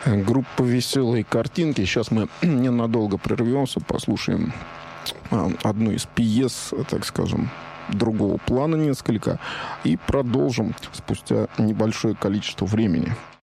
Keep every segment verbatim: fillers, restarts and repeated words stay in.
Группа «Веселые картинки». Сейчас мы ненадолго прервемся, послушаем одну из пьес, так скажем, другого плана несколько, и продолжим спустя небольшое количество времени.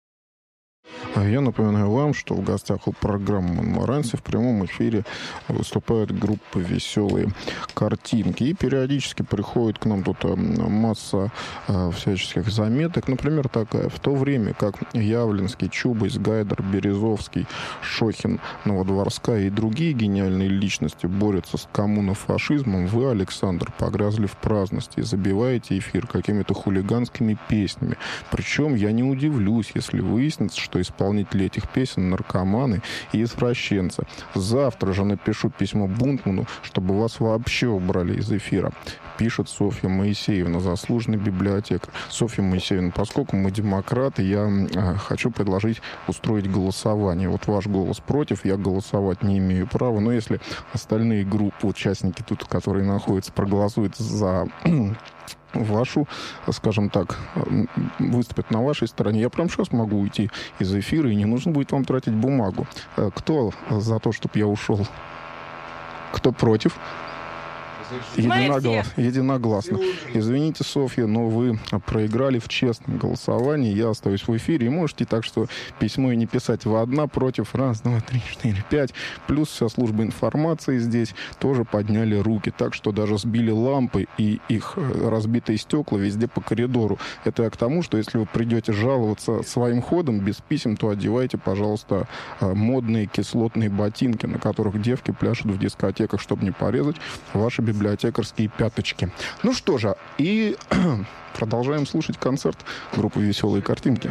Я напоминаю вам, что в гостях у программы «Монмаранси» в прямом эфире выступает группа «Веселые картинки». И периодически приходит к нам тут масса э, всяческих заметок. Например, такая: в то время как Явлинский, Чубайс, Гайдар, Березовский, Шохин, Новодворская и другие гениальные личности борются с коммунофашизмом, вы, Александр, погрязли в праздности и забиваете эфир какими-то хулиганскими песнями. Причем я не удивлюсь, если выяснится, что исполнители этих песен наркоманы и извращенцы. Завтра же напишу письмо Бунтману, чтобы вас вообще убрали из эфира. Пишет Софья Моисеевна, заслуженный библиотекарь. Софья Моисеевна, поскольку мы демократы, я э, хочу предложить устроить голосование. Вот ваш голос против, я голосовать не имею права. Но если остальные группы, участники тут, которые находятся, проголосуют за вашу, скажем так, выступят на вашей стороне, я прямо сейчас могу уйти из эфира, и не нужно будет вам тратить бумагу. Кто за то, чтобы я ушел? Кто против? Единоглас, единогласно. Извините, Софья, но вы проиграли в честном голосовании. Я остаюсь в эфире. И можете так, что письмо и не писать. Вы одна против. Раз, два, три, четыре, пять. Плюс вся служба информации здесь тоже подняли руки. Так что даже сбили лампы и их разбитые стекла везде по коридору. Это я к тому, что если вы придете жаловаться своим ходом без писем, то одевайте, пожалуйста, модные кислотные ботинки, на которых девки пляшут в дискотеках, чтобы не порезать ваши библиотеки. Библиотекарские пяточки. Ну что же, и продолжаем слушать концерт группы «Веселые картинки».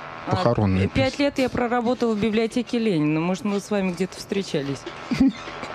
Похоронная песня. Пять лет я проработала в библиотеке Ленина. Может, мы с вами где-то встречались.